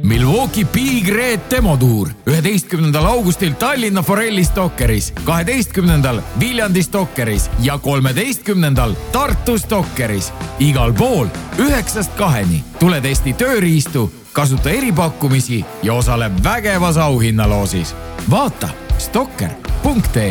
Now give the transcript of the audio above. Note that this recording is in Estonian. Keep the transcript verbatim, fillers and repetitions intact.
Milwaukee Big Red demotuur üheteistkümnendal augustil Tallinna Forelli Stokkeris, kaheteistkümnendal Viljandi Stokkeris ja kolmeteistkümnendal Tartu Stokkeris. Igal pool üheksast kaheni. Tule testi tööriistu, kasuta eripakkumisi ja osale vägevas auhinnaloosis. Vaata stokker punkt ee